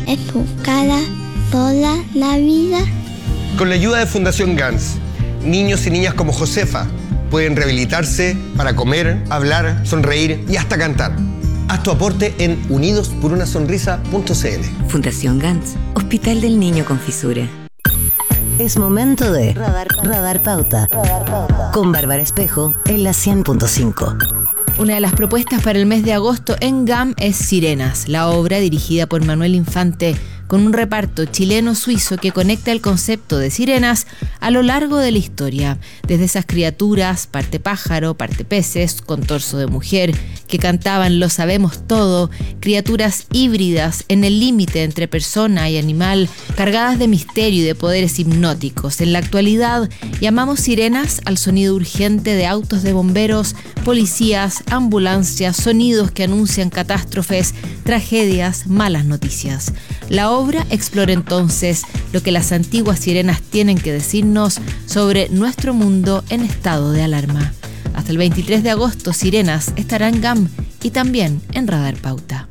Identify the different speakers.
Speaker 1: educada toda la vida.
Speaker 2: Con la ayuda de Fundación GANS, niños y niñas como Josefa pueden rehabilitarse para comer, hablar, sonreír y hasta cantar. Haz tu aporte en unidosporunasonrisa.cl.
Speaker 3: Fundación GANS, Hospital del Niño con Fisura.
Speaker 4: Es momento de Radar Pauta. Con Bárbara Espejo en la 100.5.
Speaker 5: Una de las propuestas para el mes de agosto en GAM es Sirenas, la obra dirigida por Manuel Infante, con un reparto chileno-suizo que conecta el concepto de sirenas a lo largo de la historia, desde esas criaturas, parte pájaro, parte peces, con torso de mujer, que cantaban Lo sabemos todo, criaturas híbridas en el límite entre persona y animal, cargadas de misterio y de poderes hipnóticos. En la actualidad, llamamos sirenas al sonido urgente de autos de bomberos, policías, ambulancias, sonidos que anuncian catástrofes, tragedias, malas noticias. La obra explora entonces lo que las antiguas sirenas tienen que decirnos sobre nuestro mundo en estado de alarma. Hasta el 23 de agosto, Sirenas estará en GAM y también en Radar Pauta.